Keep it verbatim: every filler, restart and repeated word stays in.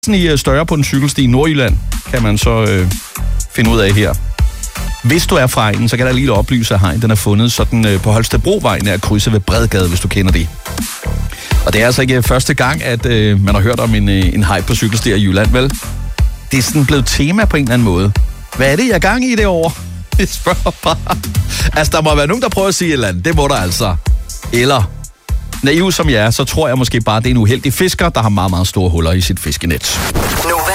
I større på en cykelsti i Nordjylland, kan man så øh, finde ud af her. Hvis du er fra egnen, så kan der lige oplyse, at hegn den er fundet sådan øh, på Holstebrovej nær krydset ved Bredgade, hvis du kender det. Og det er altså ikke første gang, at øh, man har hørt om en, øh, en hegn på cykelstier i Jylland, vel? Det er sådan blevet tema på en eller anden måde. Hvad er det, jeg er gang i det år? Jeg spørger bare. Altså, der må være nogen, der prøver at sige et eller andet. Det må der altså. Eller, naiv som jeg er, så tror jeg måske bare, det er en uheldig fisker, der har meget, meget store huller i sit fiskenet.